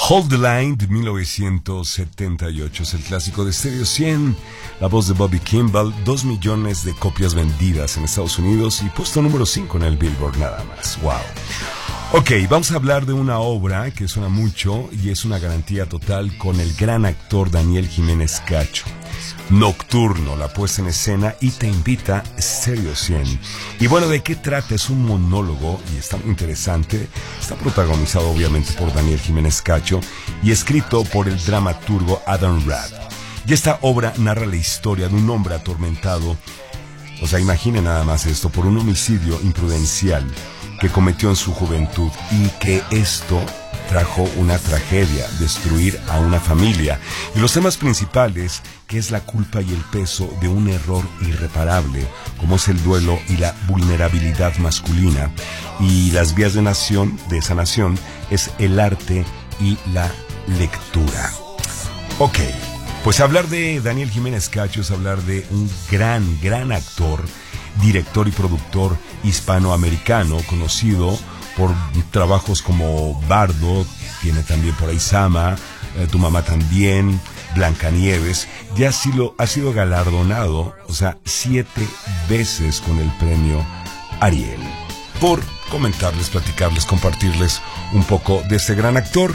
Hold the Line de 1978 es el clásico de Stereo 100, la voz de Bobby Kimball, 2 millones de copias vendidas en Estados Unidos y puesto número 5 en el Billboard nada más. ¡Wow! Ok, vamos a hablar de una obra que suena mucho y es una garantía total con el gran actor Daniel Jiménez Cacho. Nocturno, la puesta en escena y te invita Stereo 100. Y bueno, ¿de qué trata? Es un monólogo y está muy interesante. Está protagonizado obviamente por Daniel Jiménez Cacho y escrito por el dramaturgo Adam Rabb. Y esta obra narra la historia de un hombre atormentado, o sea, imaginen nada más esto, por un homicidio imprudencial que cometió en su juventud y que esto trajo una tragedia, destruir a una familia. Y los temas principales, que es la culpa y el peso de un error irreparable, como es el duelo y la vulnerabilidad masculina. Y las vías de sanación es el arte y la lectura. Ok, pues hablar de Daniel Jiménez Cacho es hablar de un gran actor, director y productor hispanoamericano, conocido por trabajos como Bardo, tiene también por ahí Sama, Tu mamá también, Blancanieves, ya ha sido galardonado, o sea, 7 veces con el premio Ariel. Por comentarles, platicarles, compartirles un poco de este gran actor.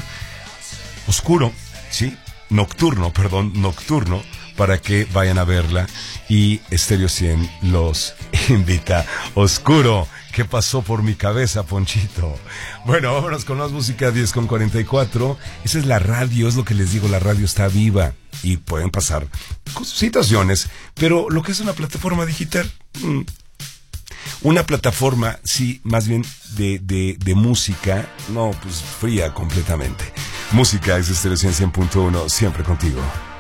Nocturno, para que vayan a verla y Stereo 100 los invita. Oscuro, ¿qué pasó por mi cabeza, Ponchito? Bueno, vámonos con más música, 10:44. Esa es la radio, es lo que les digo, la radio está viva y pueden pasar situaciones, pero lo que es una plataforma digital, una plataforma, sí, más bien de música, no, pues fría completamente. Música es Stereo 100.1, siempre contigo.